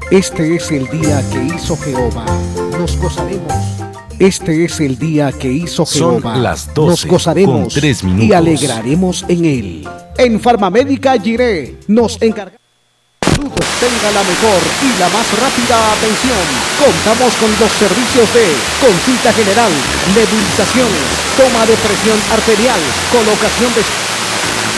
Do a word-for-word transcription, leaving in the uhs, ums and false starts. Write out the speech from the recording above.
Este es el día que hizo Jehová, nos gozaremos. Este es el día que hizo Jehová, Son las doce nos gozaremos con tres minutos. Y alegraremos en él. En Farmamédica Giré nos encargamos. Tenga la mejor y la más rápida atención. Contamos con los servicios de consulta general, nebulizaciones, toma de presión arterial, colocación de